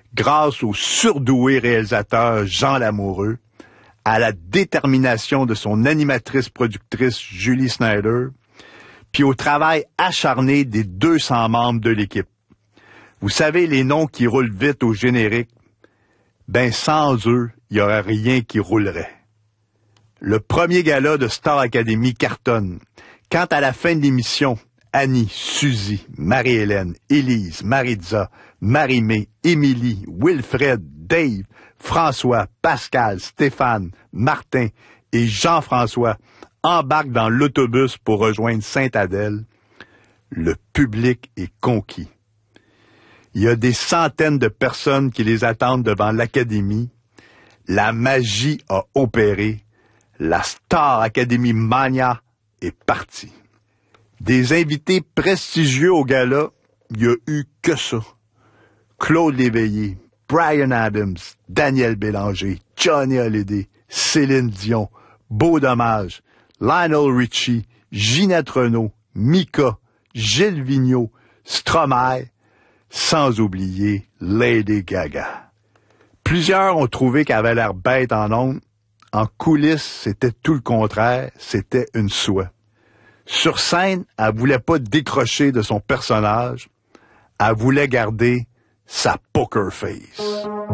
grâce au surdoué réalisateur Jean Lamoureux, à la détermination de son animatrice-productrice Julie Snyder, puis au travail acharné des 200 membres de l'équipe. Vous savez, les noms qui roulent vite au générique, ben sans eux, il n'y aurait rien qui roulerait. Le premier gala de Star Academy cartonne. Quand à la fin de l'émission, Annie, Suzy, Marie-Hélène, Élise, Maritza, Marie-Mé, Émilie, Wilfred, Dave, François, Pascal, Stéphane, Martin et Jean-François embarquent dans l'autobus pour rejoindre Sainte-Adèle, le public est conquis. Il y a des centaines de personnes qui les attendent devant l'Académie. La magie a opéré. La Star Academy Mania est partie. Des invités prestigieux au gala, il n'y a eu que ça. Claude Léveillé, Bryan Adams, Daniel Bélanger, Johnny Hallyday, Céline Dion, Beau Dommage, Lionel Richie, Ginette Renault, Mika, Gilles Vigneault, Stromae, sans oublier Lady Gaga. Plusieurs ont trouvé qu'elle avait l'air bête en ondes. En coulisses, c'était tout le contraire, c'était une soie. Sur scène, elle voulait pas décrocher de son personnage, elle voulait garder sa poker face.